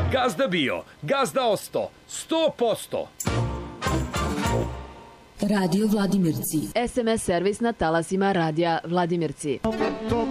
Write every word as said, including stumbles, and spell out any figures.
Gazda bio, gazda osto, sto posto. Radio Vladimirci. es em es servis na talasima radija Vladimirci.